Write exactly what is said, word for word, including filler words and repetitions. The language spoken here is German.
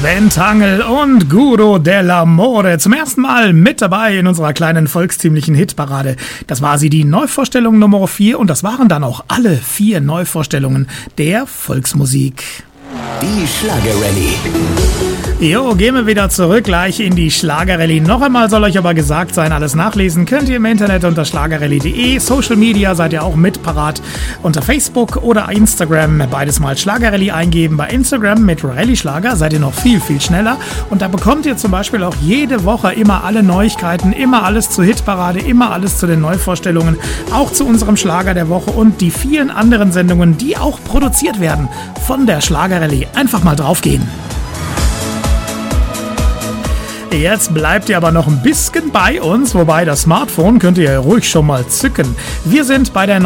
Sven Tangl und Guro dell'Amore zum ersten Mal mit dabei in unserer kleinen volkstümlichen Hitparade. Das war sie, die Neuvorstellung Nummer vier, und das waren dann auch alle vier Neuvorstellungen der Volksmusik. Die Schlagerrallye. Jo, gehen wir wieder zurück gleich in die Schlagerrallye. Noch einmal soll euch aber gesagt sein, alles nachlesen könnt ihr im Internet unter schlagerrallye punkt de. Social Media seid ihr auch mit parat unter Facebook oder Instagram. Beides mal Schlagerrallye eingeben. Bei Instagram mit Rallye Schlager seid ihr noch viel, viel schneller. Und da bekommt ihr zum Beispiel auch jede Woche immer alle Neuigkeiten, immer alles zur Hitparade, immer alles zu den Neuvorstellungen, auch zu unserem Schlager der Woche und die vielen anderen Sendungen, die auch produziert werden von der Schlagerrallye. Einfach mal draufgehen. Jetzt bleibt ihr aber noch ein bisschen bei uns, wobei das Smartphone könnt ihr ja ruhig schon mal zücken. Wir sind bei der